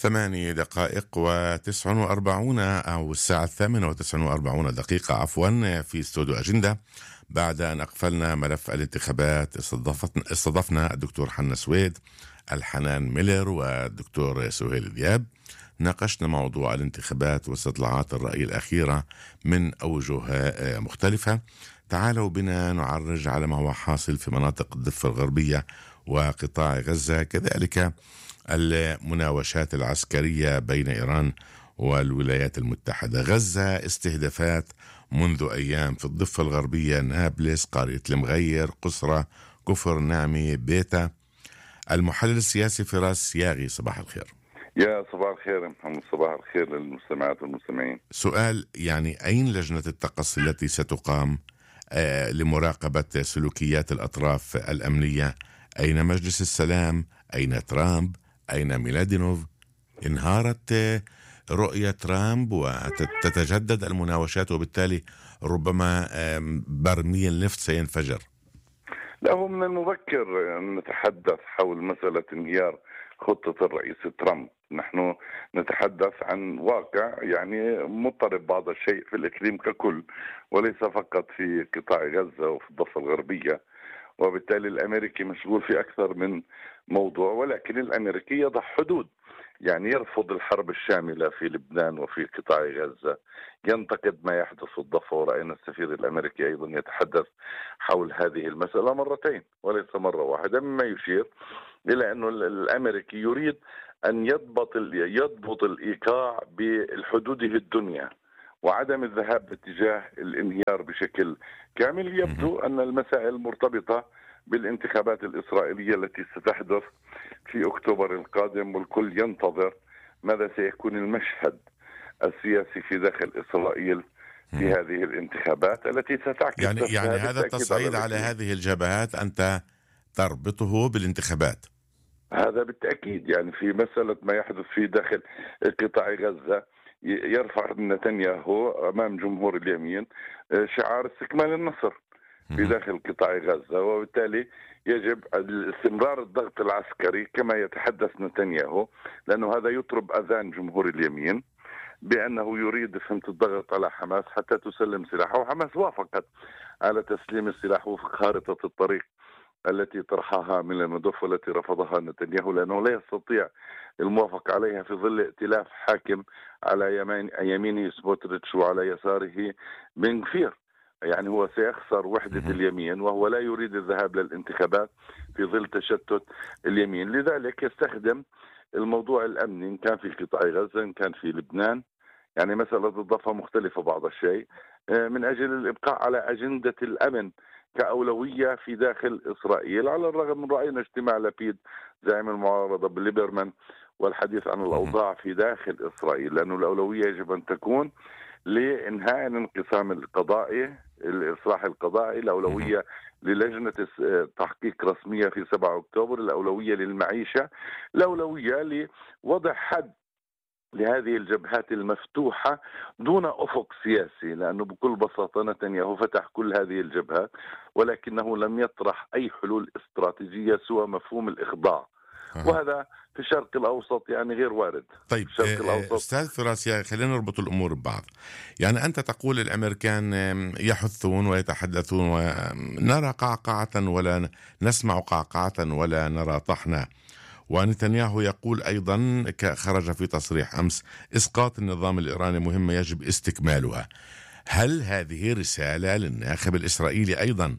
8 دقائق و49 أو الساعة 8 و49 دقيقة عفوا في استوديو أجندة. بعد أن أقفلنا ملف الانتخابات استضفنا الدكتور حنا سويد، الحنان ميلر والدكتور سهيل دياب. ناقشنا موضوع الانتخابات واستطلاعات الرأي الأخيرة من أوجه مختلفة. تعالوا بنا نعرج على ما هو حاصل في مناطق الضفة الغربية وقطاع غزة، كذلك المناوشات العسكرية بين إيران والولايات المتحدة. غزة استهدافات منذ أيام في الضفة الغربية: نابلس، قرية المغير، قسرة، كفر نعمي، بيتا. المحلل السياسي فراس سياغي، صباح الخير. يا صباح الخير محمد، صباح الخير للمستمعات والمستمعين. سؤال، أين لجنة التقصي التي ستقام لمراقبة سلوكيات الأطراف الأمنية؟ أين مجلس السلام؟ أين ترامب؟ أين ميلادينوف؟ انهارت رؤية ترامب وتتجدد المناوشات، وبالتالي ربما برميل النفط سينفجر. له من المبكر أن نتحدث حول مسألة انهيار خطة الرئيس ترامب. نحن نتحدث عن واقع مضطرب بعض الشيء في الإقليم ككل، وليس فقط في قطاع غزة وفي الضفة الغربية، وبالتالي الأمريكي مشغول في أكثر من موضوع، ولكن الأمريكي يضع حدود، يرفض الحرب الشاملة في لبنان وفي قطاع غزة، ينتقد ما يحدث في الضفة. ورأينا السفير الأمريكي أيضا يتحدث حول هذه المسألة مرتين وليس مرة واحدة، مما يشير إلى أن الأمريكي يريد أن يضبط الإيقاع بالحدوده الدنيا وعدم الذهاب باتجاه الانهيار بشكل كامل. يبدو أن المسائل مرتبطة بالانتخابات الإسرائيلية التي ستحدث في أكتوبر القادم، والكل ينتظر ماذا سيكون المشهد السياسي في داخل إسرائيل في هذه الانتخابات التي ستعكس يعني هذا التصعيد على هذه الجبهات أنت تربطه بالانتخابات؟ هذا بالتأكيد. في مسألة ما يحدث في داخل قطاع غزة، يرفع نتنياهو أمام جمهور اليمين شعار استكمال النصر في داخل قطاع غزة، وبالتالي يجب استمرار الضغط العسكري كما يتحدث نتنياهو، لأنه هذا يطرب أذان جمهور اليمين بأنه يريد الضغط على حماس حتى تسلم سلاحها، وحماس وافقت على تسليم السلاح وفق خارطة الطريق التي طرحها ميلانوف والتي رفضها نتنياهو، لأنه لا يستطيع الموافقة عليها في ظل ائتلاف حاكم على يمينه سموتريتش وعلى يساره بن غفير. هو سيخسر وحدة اليمين، وهو لا يريد الذهاب للانتخابات في ظل تشتت اليمين. لذلك يستخدم الموضوع الأمني، إن كان في قطاع غزة إن كان في لبنان، مسألة الضفة مختلفة بعض الشيء، من أجل الإبقاء على أجندة الأمن كأولوية في داخل إسرائيل. على الرغم من رأينا اجتماع لبيد زعيم المعارضة بليبرمان والحديث عن الأوضاع في داخل إسرائيل، لأن الأولوية يجب أن تكون لإنهاء الانقسام القضائي، الإصلاح القضائي، الأولوية للجنة تحقيق رسمية في 7 أكتوبر، الأولوية للمعيشة، الأولوية لوضع حد لهذه الجبهات المفتوحة دون أفق سياسي، لأنه بكل بساطة نتنياهو فتح كل هذه الجبهات ولكنه لم يطرح أي حلول استراتيجية سوى مفهوم الإخضاع، وهذا في الشرق الأوسط غير وارد. طيب أستاذ فراسيا، خلينا نربط الأمور ببعض. أنت تقول الأمريكان يحثون ويتحدثون ونرى قعقعة ولا نسمع قعقعة ولا نرى طحنا، ونتنياهو يقول أيضا، خرج في تصريح أمس: إسقاط النظام الإيراني مهمة يجب استكمالها. هل هذه رسالة للناخب الإسرائيلي أيضا؟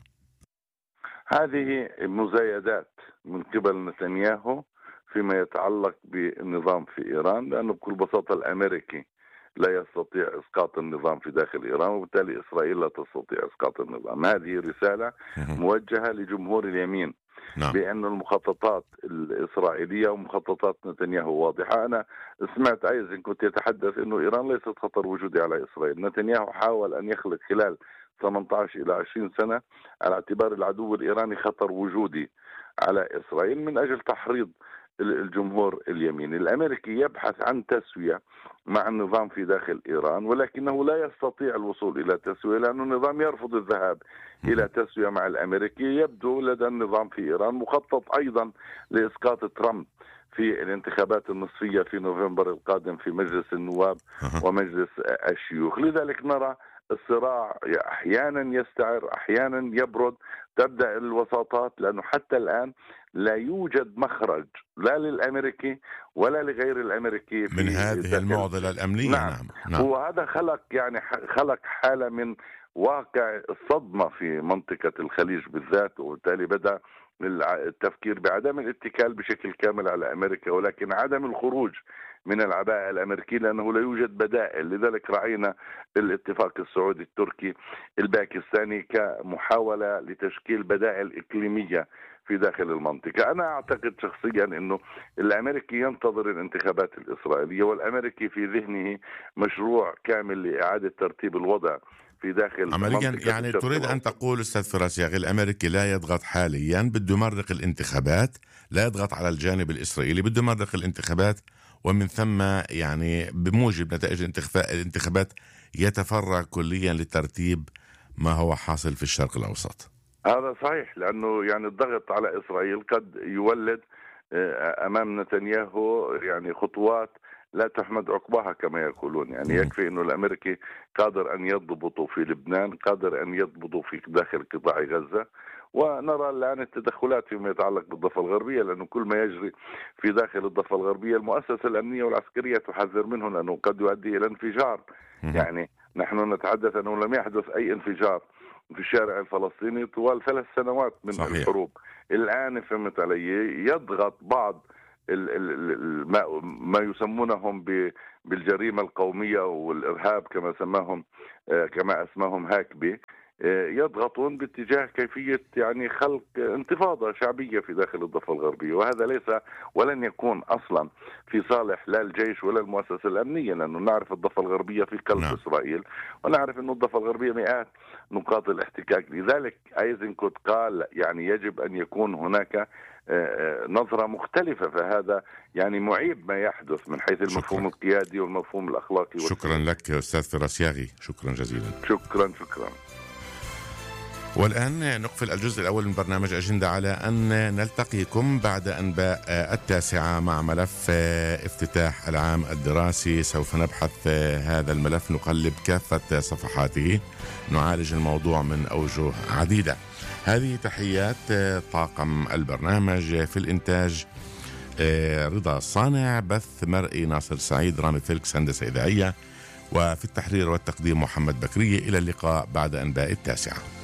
هذه مزايدات من قبل نتنياهو فيما يتعلق بالنظام في إيران، لأنه بكل بساطة الأمريكي لا يستطيع إسقاط النظام في داخل إيران، وبالتالي إسرائيل لا تستطيع إسقاط النظام. هذه رسالة موجهة لجمهور اليمين بأن المخططات الإسرائيلية ومخططات نتنياهو واضحة. أنا سمعت أيضا كنت يتحدث أنه إيران ليست خطر وجودي على إسرائيل. نتنياهو حاول أن يخلق خلال 18 إلى 20 سنة على اعتبار العدو الإيراني خطر وجودي على إسرائيل من أجل تحريض الجمهور اليميني. الأمريكي يبحث عن تسوية مع النظام في داخل إيران، ولكنه لا يستطيع الوصول إلى تسوية لأن النظام يرفض الذهاب إلى تسوية مع الأمريكي. يبدو لدى النظام في إيران مخطط أيضا لإسقاط ترامب في الانتخابات النصفية في نوفمبر القادم في مجلس النواب ومجلس الشيوخ. لذلك نرى الصراع أحيانا يستعر أحيانا يبرد، تبدأ الوساطات، لأنه حتى الآن لا يوجد مخرج لا للأمريكي ولا لغير الأمريكي من هذه المعضلة الأمنية. نعم. وهذا خلق حالة من واقع الصدمة في منطقة الخليج بالذات، وبالتالي بدأ التفكير بعدم الاتكال بشكل كامل على أمريكا، ولكن عدم الخروج من العباءة الأمريكية، لأنه لا يوجد بدائل. لذلك رأينا الاتفاق السعودي التركي الباكستاني كمحاولة لتشكيل بدائل إقليمية في داخل المنطقة. أنا أعتقد شخصيا أنه الأمريكي ينتظر الانتخابات الإسرائيلية، والأمريكي في ذهنه مشروع كامل لإعادة ترتيب الوضع في داخل عمليا. يعني تريد أن تقول أستاذ فراسياغي الأمريكي لا يضغط حاليا، بده يمرق الانتخابات، لا يضغط على الجانب الإسرائيلي، بده يمرق الانتخابات، ومن ثم يعني بموجب نتائج الانتخابات يتفرغ كليا لترتيب ما هو حاصل في الشرق الأوسط. هذا صحيح، لأنه يعني الضغط على إسرائيل قد يولد أمام نتنياهو يعني خطوات لا تحمد عقباها كما يقولون. يعني يكفي أنه الأمريكي قادر أن يضبطوا في لبنان، قادر أن يضبطوا في داخل قطاع غزة، ونرى الآن التدخلات فيما يتعلق بالضفة الغربية، لأنه كل ما يجري في داخل الضفة الغربية المؤسسة الأمنية والعسكرية تحذر منه، لأنه قد يؤدي إلى انفجار. يعني نحن نتحدث أنه لم يحدث أي انفجار في الشارع الفلسطيني طوال 3 سنوات من صحيح. الحروب. الآن فهمت علي يضغط بعض ما يسمونهم بالجريمة القومية والإرهاب كما سماهم كما أسماهم هاكبي، يضغطون باتجاه كيفية يعني خلق انتفاضة شعبية في داخل الضفة الغربية، وهذا ليس ولن يكون أصلا في صالح لا الجيش ولا المؤسسة الأمنية، لأنه نعرف الضفة الغربية في قلب إسرائيل، ونعرف أن الضفة الغربية مئات نقاط الاحتكاك. لذلك أيزنكوت قال يعني يجب أن يكون هناك نظرة مختلفة، فهذا يعني معيب ما يحدث من حيث المفهوم القيادي والمفهوم الأخلاقي. شكرا لك أستاذ فراسياغي، شكرا جزيلا. شكرا. والآن نقفل الجزء الأول من برنامج أجندة على أن نلتقيكم بعد أنباء 9:00 مع ملف افتتاح العام الدراسي. سوف نبحث هذا الملف، نقلب كافة صفحاته، نعالج الموضوع من أوجه عديدة. هذه تحيات طاقم البرنامج، في الإنتاج رضا الصانع، بث مرئي ناصر سعيد، رامي فيلكس هندسة إذاعية، وفي التحرير والتقديم محمد بكرية. إلى اللقاء بعد أنباء 9:00.